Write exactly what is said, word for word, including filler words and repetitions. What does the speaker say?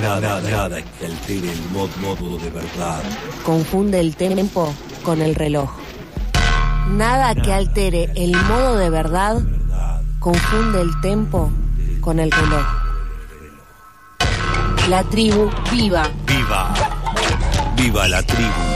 nada, nada que altere el mod modo de verdad. Confunde el tiempo con el reloj. Nada que altere el modo de verdad confunde el tiempo con el reloj. La tribu viva. ¡Viva! ¡Viva la tribu!